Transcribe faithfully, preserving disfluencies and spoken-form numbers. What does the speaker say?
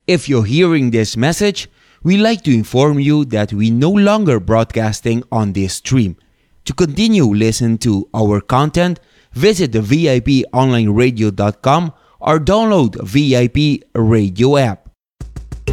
If you're hearing this message, we'd like to inform you that we no longer broadcasting on this stream. To continue listening to our content, visit the V I P online radio dot com or download V I P radio app.